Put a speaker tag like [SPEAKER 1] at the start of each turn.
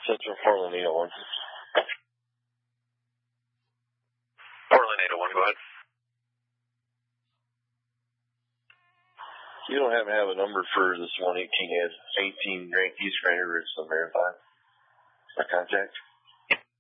[SPEAKER 1] Central Portland 801.
[SPEAKER 2] Portland 801, go ahead.
[SPEAKER 1] You don't happen to have a number for this 118 Grand Keys Grinder Ridge Marathon? My contact?